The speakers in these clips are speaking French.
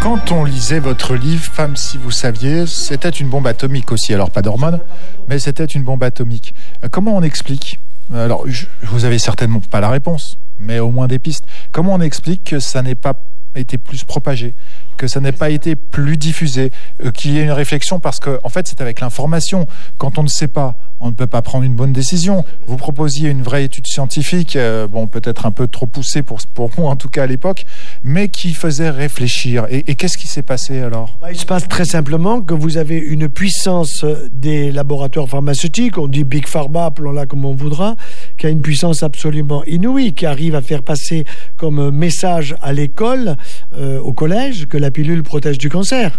Quand on lisait votre livre « Femme, si vous saviez », c'était une bombe atomique aussi. Alors, pas d'hormones, mais c'était une bombe atomique. Comment on explique ? Alors, vous avez certainement pas la réponse, mais au moins des pistes. Comment on explique que ça n'ait pas été plus propagé, que ça n'ait pas été plus diffusé, qu'il y ait une réflexion, parce que en fait c'est avec l'information. Quand on ne sait pas, on ne peut pas prendre une bonne décision. Vous proposiez une vraie étude scientifique, bon, peut-être un peu trop poussée pour moi en tout cas à l'époque, mais qui faisait réfléchir. Et qu'est-ce qui s'est passé alors ? Il se passe très simplement que vous avez une puissance des laboratoires pharmaceutiques, on dit Big Pharma, appelons-la comme on voudra, qui a une puissance absolument inouïe, qui arrive à faire passer comme message à l'école, au collège, que la pilule protège du cancer.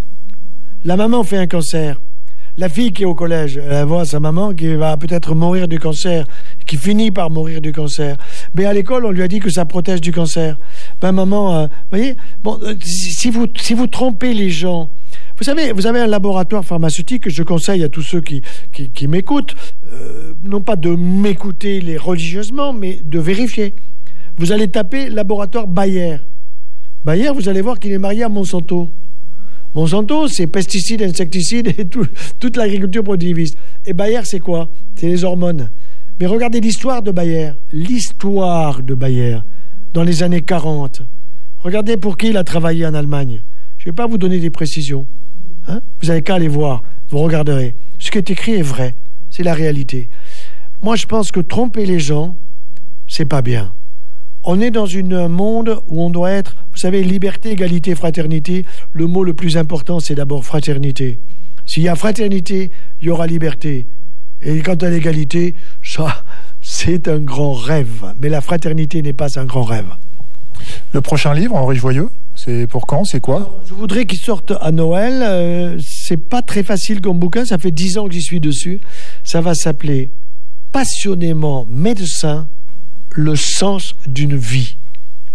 La maman fait un cancer. La fille qui est au collège, elle voit sa maman qui va peut-être mourir du cancer, qui finit par mourir du cancer. Mais à l'école, on lui a dit que ça protège du cancer. Ben maman, voyez, bon, si vous trompez les gens, vous savez, vous avez un laboratoire pharmaceutique que je conseille à tous ceux qui m'écoutent, non pas de m'écouter religieusement, mais de vérifier. Vous allez taper laboratoire Bayer. Bayer, vous allez voir qu'il est marié à Monsanto. Monsanto, c'est pesticides, insecticides et toute l'agriculture productiviste. Et Bayer, c'est quoi ? C'est les hormones. Mais regardez l'histoire de Bayer. L'histoire de Bayer, dans les années 40. Regardez pour qui il a travaillé en Allemagne. Je ne vais pas vous donner des précisions. Hein ? Vous n'avez qu'à aller voir. Vous regarderez. Ce qui est écrit est vrai. C'est la réalité. Moi, je pense que tromper les gens, c'est pas bien. On est dans un monde où on doit être, vous savez, liberté, égalité, fraternité. Le mot le plus important, c'est d'abord fraternité. S'il y a fraternité, il y aura liberté. Et quant à l'égalité, ça, c'est un grand rêve. Mais la fraternité n'est pas un grand rêve. Le prochain livre, Henri Joyeux, c'est pour quand ? C'est quoi ? Alors, je voudrais qu'il sorte à Noël. C'est pas très facile comme bouquin. Ça fait 10 ans que j'y suis dessus. Ça va s'appeler « Passionnément médecin ». Le sens d'une vie. Pourquoi ?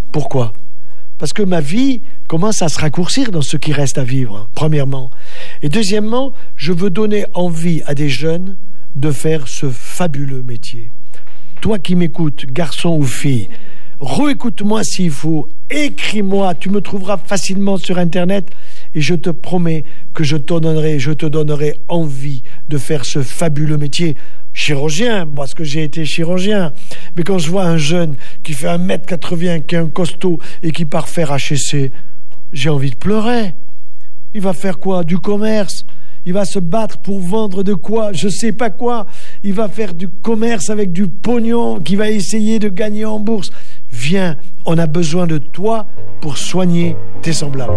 Parce que ma vie commence à se raccourcir dans ce qui reste à vivre, premièrement. Et deuxièmement, je veux donner envie à des jeunes de faire ce fabuleux métier. Toi qui m'écoutes, garçon ou fille, réécoute-moi s'il faut, écris-moi, tu me trouveras facilement sur Internet et je te promets que je te donnerai envie de faire ce fabuleux métier. Chirurgien, parce que j'ai été chirurgien. Mais quand je vois un jeune qui fait 1m80, qui est un costaud et qui part faire HSC, j'ai envie de pleurer. Il va faire quoi ? Du commerce. Il va se battre pour vendre de quoi ? Je sais pas quoi. Il va faire du commerce avec du pognon qu'il va essayer de gagner en bourse. Viens, on a besoin de toi pour soigner tes semblables.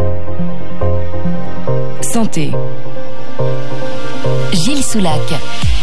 Santé. Gilles Soulac.